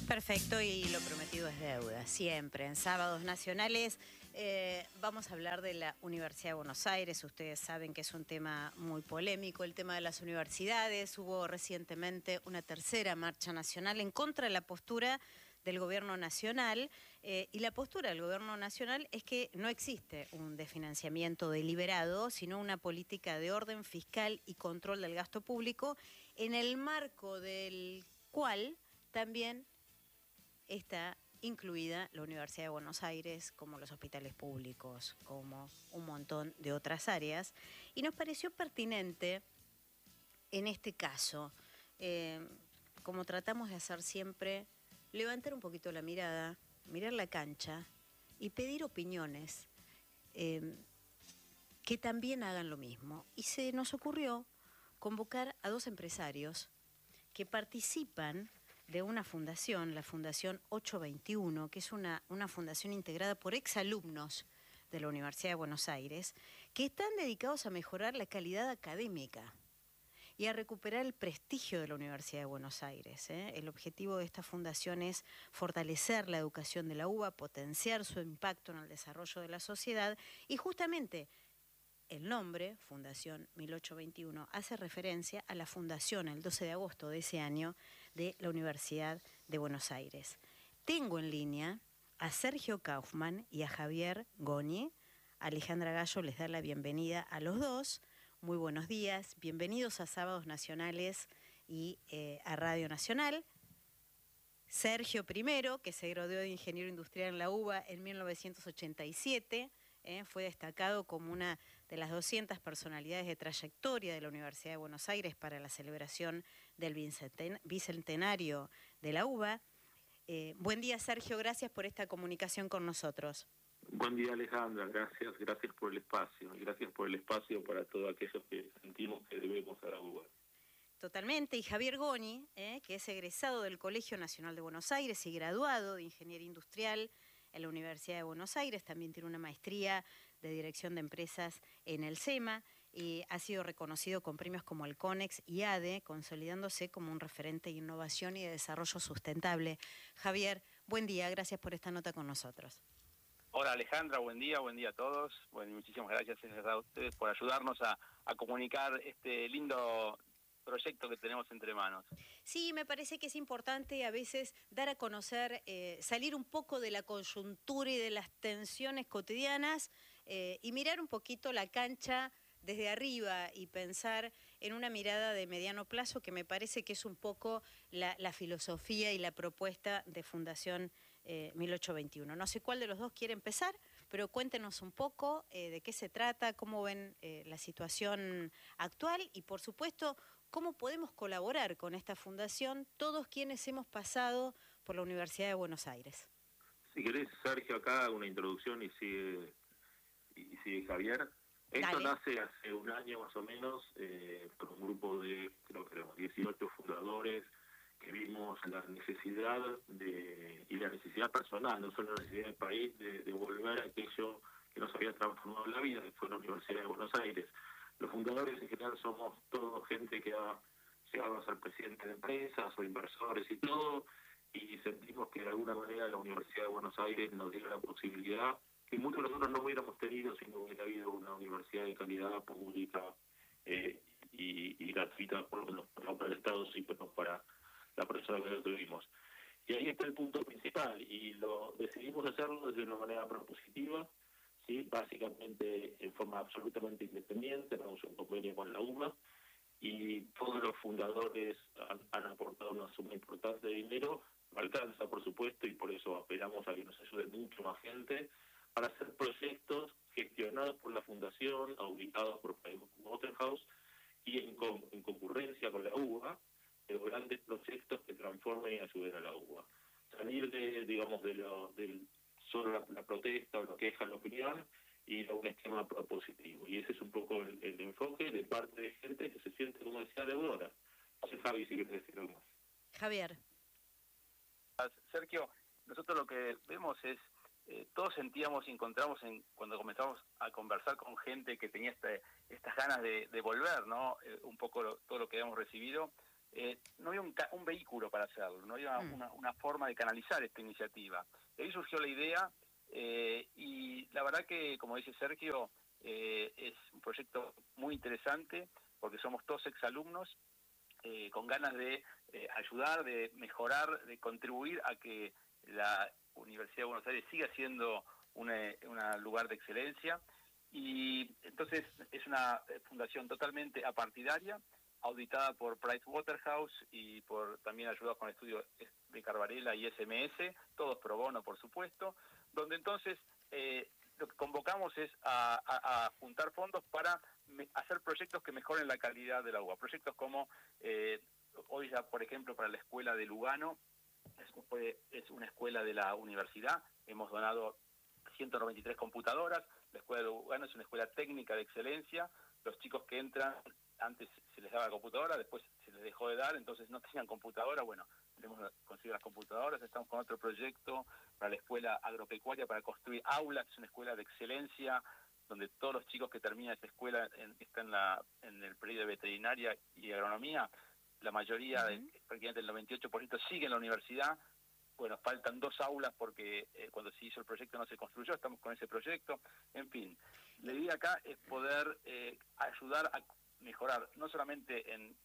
Perfecto, y lo prometido es deuda, siempre. En Sábados Nacionales vamos a hablar de la Universidad de Buenos Aires. Ustedes saben que es un tema muy polémico, el tema de las universidades. Hubo recientemente una tercera marcha nacional en contra de la postura del gobierno nacional, y la postura del gobierno nacional es que no existe un desfinanciamiento deliberado, sino una política de orden fiscal y control del gasto público, en el marco del cual también está incluida la Universidad de Buenos Aires, como los hospitales públicos, como un montón de otras áreas. Y nos pareció pertinente, en este caso, como tratamos de hacer siempre, levantar un poquito la mirada, mirar la cancha y pedir opiniones que también hagan lo mismo. Y se nos ocurrió convocar a dos empresarios que participan de una fundación, la Fundación 821, que es una fundación integrada por exalumnos de la Universidad de Buenos Aires, que están dedicados a mejorar la calidad académica y a recuperar el prestigio de la Universidad de Buenos Aires. El objetivo de esta fundación es fortalecer la educación de la UBA, potenciar su impacto en el desarrollo de la sociedad, y justamente el nombre, Fundación 1821, hace referencia a la fundación el 12 de agosto de ese año de la Universidad de Buenos Aires. Tengo en línea a Sergio Kaufmann y a Javier Goni. Alejandra Gallo les da la bienvenida a los dos. Muy buenos días, bienvenidos a Sábados Nacionales y a Radio Nacional. Sergio primero, que se graduó de ingeniero industrial en la UBA en 1987, fue destacado como una de las 200 personalidades de trayectoria de la Universidad de Buenos Aires para la celebración del bicentenario de la UBA. Buen día, Sergio, gracias por esta comunicación con nosotros. Buen día, Alejandra, gracias por el espacio, y gracias por el espacio para todos aquellos que sentimos que debemos a la UBA. Totalmente, y Javier Goni, que es egresado del Colegio Nacional de Buenos Aires y graduado de Ingeniería Industrial en la Universidad de Buenos Aires, también tiene una maestría de Dirección de Empresas en el SEMA y ha sido reconocido con premios como el CONEX y ADE, consolidándose como un referente de innovación y de desarrollo sustentable. Javier, buen día, gracias por esta nota con nosotros. Hola Alejandra, buen día a todos. Bueno, muchísimas gracias a ustedes por ayudarnos a comunicar este lindo proyecto que tenemos entre manos. Sí, me parece que es importante a veces dar a conocer, salir un poco de la coyuntura y de las tensiones cotidianas y mirar un poquito la cancha desde arriba y pensar en una mirada de mediano plazo, que me parece que es un poco la filosofía y la propuesta de Fundación 1821. No sé cuál de los dos quiere empezar, pero cuéntenos un poco de qué se trata, cómo ven la situación actual y, por supuesto, cómo podemos colaborar con esta fundación todos quienes hemos pasado por la Universidad de Buenos Aires. Si querés, Sergio, acá hago una introducción y sigue Javier. Esto Dale. nace hace un año más o menos por un grupo de, creo que éramos 18 fundadores, que vimos la necesidad y la necesidad personal, no solo la necesidad del país, de volver a aquello que nos había transformado la vida, que fue la Universidad de Buenos Aires. Los fundadores en general somos todos gente que ha llegado a ser presidente de empresas o inversores y todo, y sentimos que de alguna manera la Universidad de Buenos Aires nos dio la posibilidad que muchos de nosotros no hubiéramos tenido si no hubiera habido una universidad de calidad pública y gratuita, por lo menos no para el Estado, sí, pero para la persona que lo tuvimos. Y ahí está el punto principal, y lo decidimos hacerlo desde una manera propositiva, ¿sí? Básicamente en forma absolutamente independiente, tenemos un convenio con la UBA, y todos los fundadores han aportado una suma importante de dinero, no alcanza por supuesto, y por eso apelamos a que nos ayude mucho más gente, para hacer proyectos gestionados por la Fundación, auditados por Pricewaterhouse, y en concurrencia con la UBA, de grandes proyectos que transformen y ayuden a la UBA. Salir de solo la protesta o la queja, la opinión, y a un esquema propositivo. Y ese es un poco el enfoque de parte de gente que se siente, como decía, deudora. No sé, Javi, si quieres decir algo más. Javier. Sergio, nosotros lo que vemos es, todos sentíamos y encontramos cuando comenzamos a conversar con gente que tenía estas ganas de volver, ¿no? Un poco todo lo que habíamos recibido, no había un vehículo para hacerlo, no había una forma de canalizar esta iniciativa. De ahí surgió la idea y la verdad que, como dice Sergio, es un proyecto muy interesante porque somos todos exalumnos con ganas de ayudar, de mejorar, de contribuir a que la Universidad de Buenos Aires siga siendo un lugar de excelencia. Y entonces es una fundación totalmente apartidaria, auditada por Pricewaterhouse y también ayudados con estudios de Carvarela y SMS, todos pro bono, por supuesto, donde entonces lo que convocamos es a juntar fondos para hacer proyectos que mejoren la calidad del agua. Proyectos como, hoy ya, por ejemplo, para la escuela de Lugano, es una escuela de la universidad, hemos donado 193 computadoras, la escuela de Lugano es una escuela técnica de excelencia, los chicos que entran, antes se les daba computadora, después se les dejó de dar, entonces no tenían computadora, bueno, tenemos que conseguir las computadoras, estamos con otro proyecto para la escuela agropecuaria, para construir aulas, es una escuela de excelencia, donde todos los chicos que terminan esta escuela están en el periodo de veterinaria y agronomía, la mayoría, prácticamente el 98% sigue en la universidad. Bueno, faltan 2 aulas porque cuando se hizo el proyecto no se construyó, estamos con ese proyecto. En fin, la idea acá es poder ayudar a mejorar, no solamente en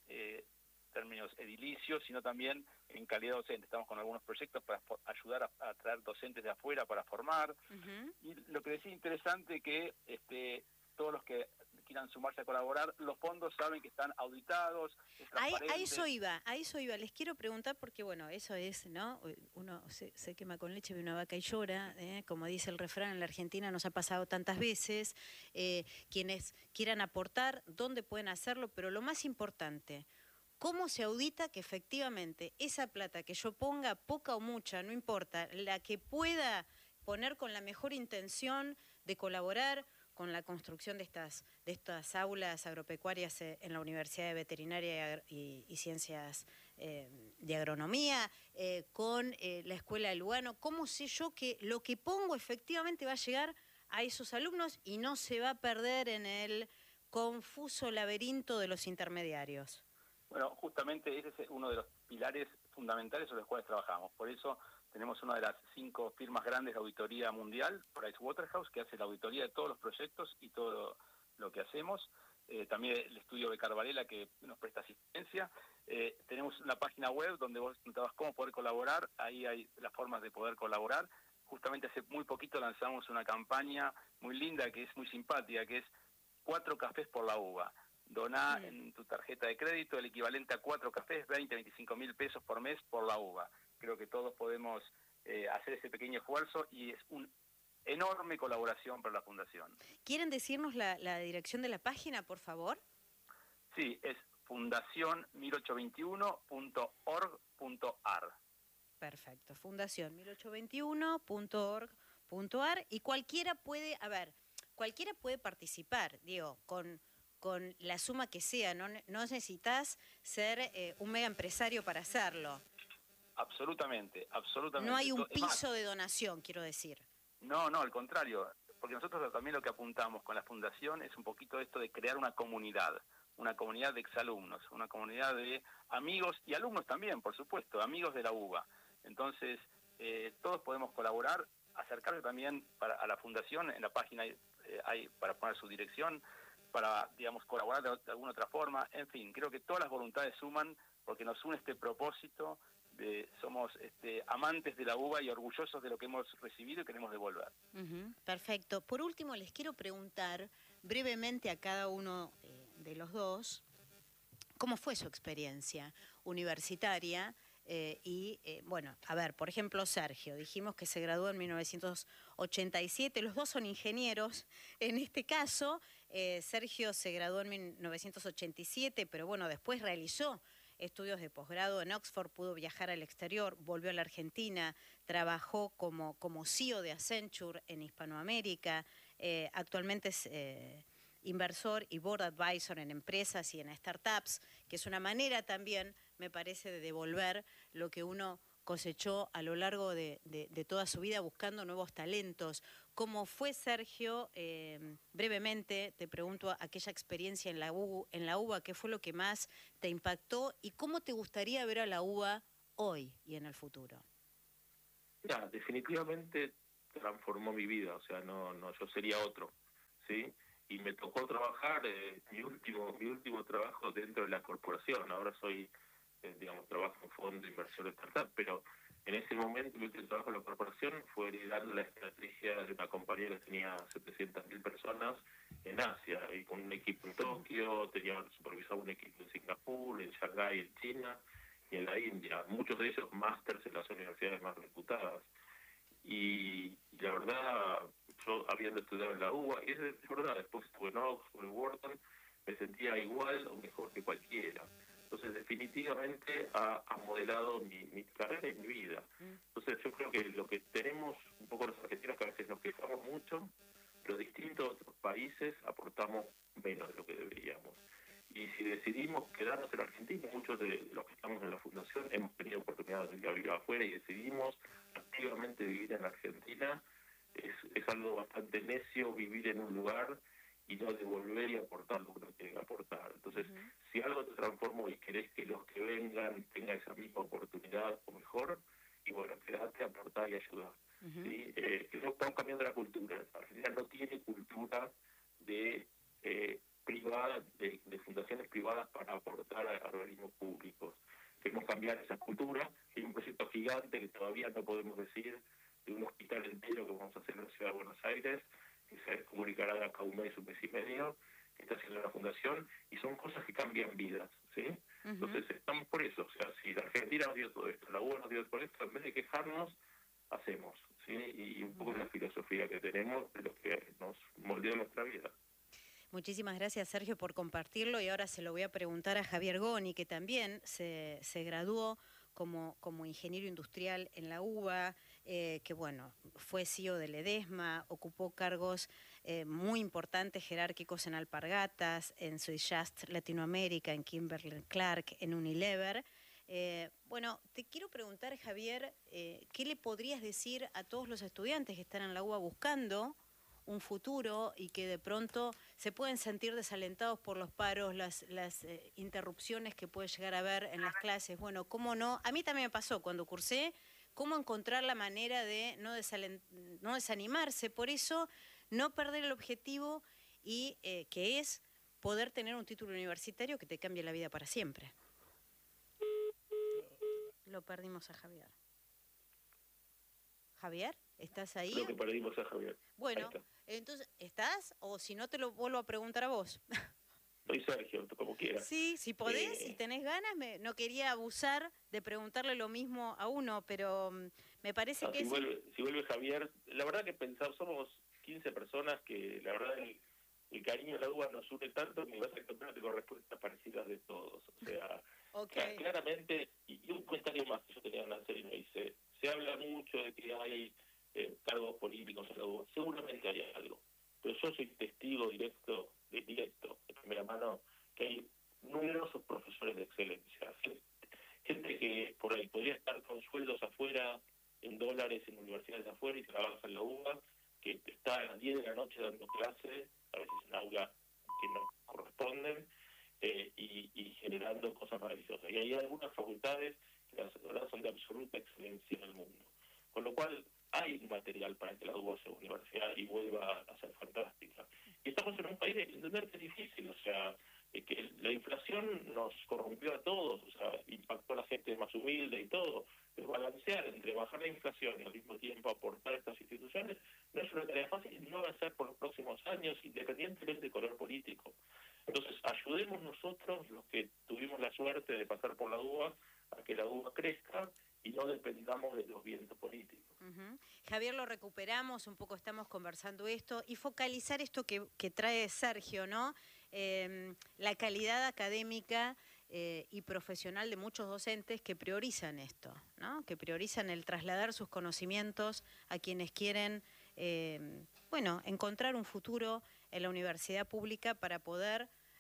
términos edilicios, sino también en calidad docente. Estamos con algunos proyectos para ayudar a traer docentes de afuera para formar. Y lo que decía interesante que todos los que quieran sumarse a colaborar, los fondos saben que están auditados, es transparente. A eso iba. Les quiero preguntar porque, bueno, eso es, ¿no? Uno se quema con leche, ve una vaca y llora, como dice el refrán, en la Argentina nos ha pasado tantas veces. Quienes quieran aportar, ¿dónde pueden hacerlo? Pero lo más importante, ¿cómo se audita que efectivamente esa plata que yo ponga, poca o mucha, no importa, la que pueda poner con la mejor intención de colaborar con la construcción de estas aulas agropecuarias en la Universidad de Veterinaria y Ciencias de Agronomía, con la Escuela de Lugano? ¿Cómo sé yo que lo que pongo efectivamente va a llegar a esos alumnos y no se va a perder en el confuso laberinto de los intermediarios? Bueno, justamente ese es uno de los pilares fundamentales sobre los cuales trabajamos. Por eso tenemos una de las 5 firmas grandes de auditoría mundial, Pricewaterhouse, que hace la auditoría de todos los proyectos y todo lo que hacemos. También el estudio de Carvarela, que nos presta asistencia. Tenemos una página web donde vos preguntabas cómo poder colaborar. Ahí hay las formas de poder colaborar. Justamente hace muy poquito lanzamos una campaña muy linda, que es muy simpática, que es 4 cafés por la uva. Doná en tu tarjeta de crédito el equivalente a 4 cafés, 20, 25 mil pesos por mes por la uva. Creo que todos podemos hacer ese pequeño esfuerzo y es una enorme colaboración para la Fundación. ¿Quieren decirnos la dirección de la página, por favor? Sí, es fundacion1821.org.ar. Perfecto, fundacion1821.org.ar y cualquiera puede participar, digo, con la suma que sea, no necesitas ser un mega empresario para hacerlo. Absolutamente. No hay un piso de donación, quiero decir. No, al contrario, porque nosotros también lo que apuntamos con la Fundación es un poquito esto de crear una comunidad de exalumnos, una comunidad de amigos y alumnos también, por supuesto, amigos de la UBA. Entonces, todos podemos colaborar, acercarse también a la Fundación, en la página hay para poner su dirección, para, digamos, colaborar de alguna otra forma. En fin, creo que todas las voluntades suman porque nos une este propósito somos amantes de la uva y orgullosos de lo que hemos recibido y queremos devolver. Perfecto. Por último, les quiero preguntar brevemente a cada uno de los dos cómo fue su experiencia universitaria bueno, a ver, por ejemplo, Sergio, dijimos que se graduó en 1987, los dos son ingenieros. En este caso, Sergio se graduó en 1987, pero bueno, después realizó estudios de posgrado en Oxford, pudo viajar al exterior, volvió a la Argentina, trabajó como CEO de Accenture en Hispanoamérica, actualmente es inversor y board advisor en empresas y en startups, que es una manera también, me parece, de devolver lo que uno cosechó a lo largo de toda su vida buscando nuevos talentos. ¿Cómo fue, Sergio? Brevemente te pregunto aquella experiencia en la UBA, ¿qué fue lo que más te impactó y cómo te gustaría ver a la UBA hoy y en el futuro? Ya, definitivamente transformó mi vida, o sea, no, yo sería otro, ¿sí? Y me tocó trabajar, mi último trabajo dentro de la corporación. Ahora soy, digamos, trabajo en fondo de inversión de startup, pero en ese momento mi último trabajo en la corporación fue liderando la estrategia de una compañía que tenía 700.000 personas en Asia, y con un equipo en Tokio, supervisaba un equipo en Singapur, en Shanghái, en China y en la India, muchos de ellos másters en las universidades más reputadas. Y la verdad, yo habiendo estudiado en la UBA, y es verdad, después estuve en Oxford, en Wharton, me sentía igual o mejor que cualquiera. Entonces, definitivamente ha modelado mi carrera y mi vida. Entonces, yo creo que lo que tenemos, un poco los argentinos, que a veces nos quejamos mucho, pero distintos a otros países aportamos menos de lo que deberíamos. Y si decidimos quedarnos en Argentina, muchos de los que estamos en la fundación hemos tenido oportunidad de vivir afuera y decidimos activamente vivir en Argentina. Es algo bastante necio vivir en un lugar y no devolver y aportar lo que uno tiene que aportar. Entonces, si algo te transformó y querés que los que vengan tengan esa misma oportunidad o mejor, y bueno, quedate, aportar y ayudar. ¿Sí? Que no estamos cambiando la cultura. Argentina no tiene cultura de privada, de fundaciones privadas para aportar a organismos públicos. Queremos cambiar esa cultura. Hay un proyecto gigante que todavía no podemos decir, de un hospital entero que vamos a hacer en la ciudad de Buenos Aires, que se comunicará de acá un mes y medio, que está haciendo la fundación, y son cosas que cambian vidas, ¿sí? Entonces estamos por eso. O sea, si la Argentina nos dio todo esto, la UBA nos dio todo esto, en vez de quejarnos, hacemos, ¿sí? Y un poco la filosofía que tenemos de lo que nos moldeó nuestra vida. Muchísimas gracias, Sergio, por compartirlo, y ahora se lo voy a preguntar a Javier Goni, que también se graduó como ingeniero industrial en la UBA, que bueno, fue CEO de Ledesma, ocupó cargos muy importantes, jerárquicos en Alpargatas, en Just Latinoamérica, en Kimberly-Clark, en Unilever. Bueno, te quiero preguntar, Javier, ¿qué le podrías decir a todos los estudiantes que están en la UBA buscando un futuro y que de pronto se pueden sentir desalentados por los paros, las interrupciones que puede llegar a haber en las clases? Bueno, ¿cómo no? A mí también me pasó cuando cursé, cómo encontrar la manera de no desanimarse. Por eso, no perder el objetivo, y que es poder tener un título universitario que te cambie la vida para siempre. Lo perdimos a Javier. Javier, ¿estás ahí? Creo que perdimos a Javier. Bueno, entonces, ¿estás? O si no, te lo vuelvo a preguntar a vos. Soy Sergio, como quieras. Sí, si podés, si tenés ganas, no quería abusar de preguntarle lo mismo a uno, pero me parece que... Si vuelve Javier, la verdad que somos 15 personas que la verdad el cariño de la UBA nos une tanto que vas a encontrarte con respuestas parecidas de todos. O sea, claramente, y un comentario más que yo tenía que hacer y me dice, se habla mucho de que hay cargos políticos en la UBA, seguramente hay algo, pero yo soy testigo directo, de primera mano, que hay numerosos profesores de excelencia, gente que por ahí podría estar con sueldos afuera, en dólares, en universidades afuera, y trabaja en la UBA, que está a las 10 de la noche dando clases, a veces en aula que no corresponden, y generando cosas maravillosas. Y hay algunas facultades que las verdad son de absoluta excelencia en el mundo. Con lo cual hay un material para que la UBA sea universidad y vuelva a ser fantástica. Y estamos en un país de entender que es difícil, o sea, que la inflación nos corrompió a todos, o sea, impactó a la gente más humilde y todo. Pero balancear entre bajar la inflación y al mismo tiempo aportar a estas instituciones no es una tarea fácil, y no va a ser por los próximos años, independientemente del color político. Entonces, ayudemos nosotros, los que tuvimos la suerte de pasar por la UBA, a que la UBA crezca y no dependamos de los vientos políticos. Javier, lo recuperamos, un poco estamos conversando esto, y focalizar esto que trae Sergio, ¿no? La calidad académica y profesional de muchos docentes que priorizan esto, ¿no? Que priorizan el trasladar sus conocimientos a quienes quieren, encontrar un futuro en la universidad pública para poder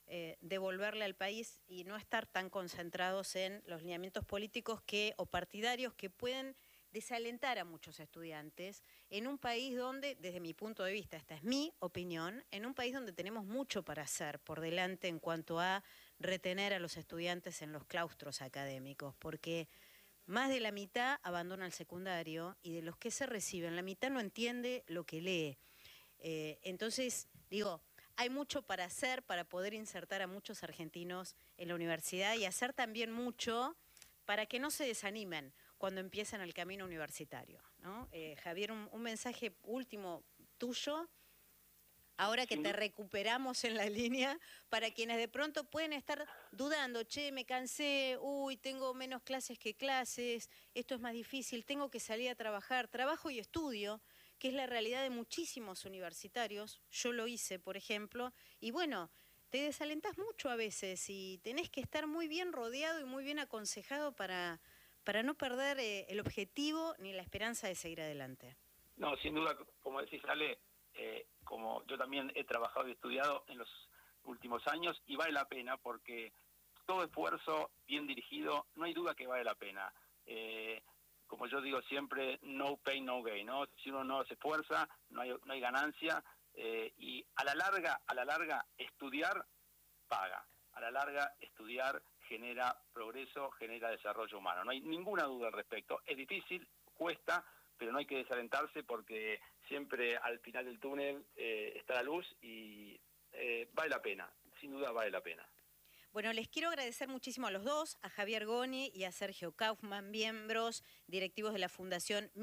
devolverle al país y no estar tan concentrados en los lineamientos políticos o partidarios que pueden desalentar a muchos estudiantes en un país donde, desde mi punto de vista, esta es mi opinión, en un país donde tenemos mucho para hacer por delante en cuanto a retener a los estudiantes en los claustros académicos, porque más de la mitad abandona el secundario y de los que se reciben, la mitad no entiende lo que lee. Entonces, digo, hay mucho para hacer para poder insertar a muchos argentinos en la universidad y hacer también mucho para que no se desanimen cuando empiezan el camino universitario, ¿no? Javier, un mensaje último tuyo, ahora que te recuperamos en la línea, para quienes de pronto pueden estar dudando, che, me cansé, uy, tengo menos clases que clases, esto es más difícil, tengo que salir a trabajar, trabajo y estudio, que es la realidad de muchísimos universitarios, yo lo hice, por ejemplo, y bueno, te desalentás mucho a veces y tenés que estar muy bien rodeado y muy bien aconsejado para no perder el objetivo ni la esperanza de seguir adelante. No, sin duda, como decís, Ale, como yo también he trabajado y estudiado en los últimos años, y vale la pena porque todo esfuerzo bien dirigido, no hay duda que vale la pena. Como yo digo siempre, no pain, no gain, ¿no? Si uno no se esfuerza, no hay ganancia, y a la larga, estudiar paga. A la larga, estudiar genera progreso, genera desarrollo humano. No hay ninguna duda al respecto. Es difícil, cuesta, pero no hay que desalentarse porque siempre al final del túnel está la luz y vale la pena, sin duda vale la pena. Bueno, les quiero agradecer muchísimo a los dos, a Javier Goni y a Sergio Kaufmann, miembros directivos de la Fundación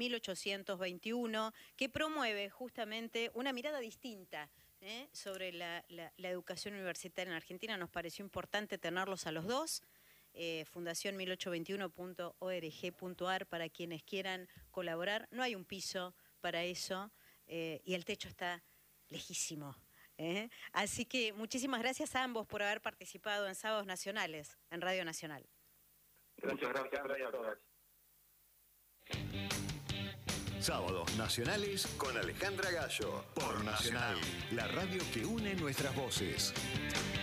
1821, que promueve justamente una mirada distinta sobre la educación universitaria en Argentina. Nos pareció importante tenerlos a los dos. Fundación 1821.org.ar para quienes quieran colaborar. No hay un piso para eso y el techo está lejísimo. Así que muchísimas gracias a ambos por haber participado en Sábados Nacionales en Radio Nacional. Muchas gracias a todas. Sábados Nacionales con Alejandra Gallo por Nacional, la radio que une nuestras voces.